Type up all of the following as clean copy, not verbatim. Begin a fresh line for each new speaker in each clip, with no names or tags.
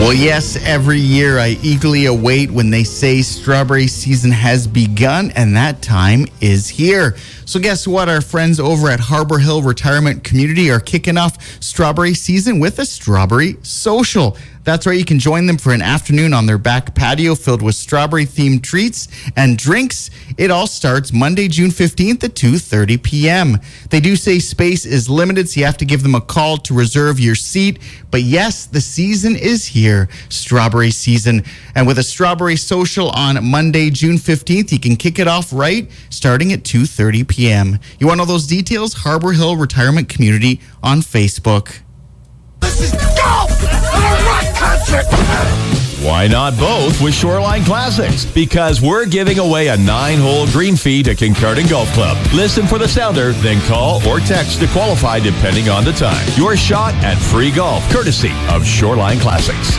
Well, yes, every year I eagerly await when they say strawberry season has begun, and that time is here. So guess what? Our friends over at Harbor Hill Retirement Community are kicking off strawberry season with a strawberry social. That's right, you can join them for an afternoon on their back patio filled with strawberry-themed treats and drinks. It all starts Monday, June 15th at 2:30 p.m. They do say space is limited, so you have to give them a call to reserve your seat. But yes, the season is here, strawberry season. And with a strawberry social on Monday, June 15th, you can kick it off right, starting at 2:30 p.m. You want all those details? Harbor Hill Retirement Community on Facebook.
This is golf! A rock concert!
Why not both with Shoreline Classics? Because we're giving away a 9-hole green fee to Kincardine Golf Club. Listen for the sounder, then call or text to qualify depending on the time. Your shot at free golf, courtesy of Shoreline Classics.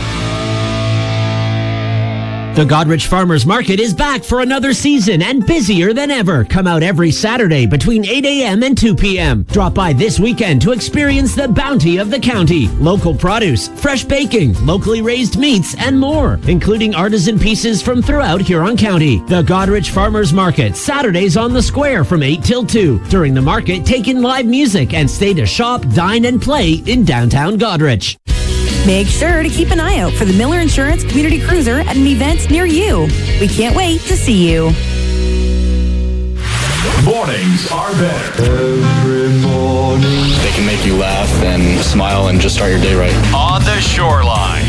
The Godrich Farmers Market is back for another season and busier than ever. Come out every Saturday between 8 a.m. and 2 p.m. Drop by this weekend to experience the bounty of the county. Local produce, fresh baking, locally raised meats, and more, including artisan pieces from throughout Huron County. The Godrich Farmers Market, Saturdays on the square from 8 till 2. During the market, take in live music and stay to shop, dine, and play in downtown Godrich.
Make sure to keep an eye out for the Miller Insurance Community Cruiser at an event near you. We can't wait to see you.
Mornings are better.
Every morning.
They can make you laugh and smile and just start your day right.
On the Shoreline.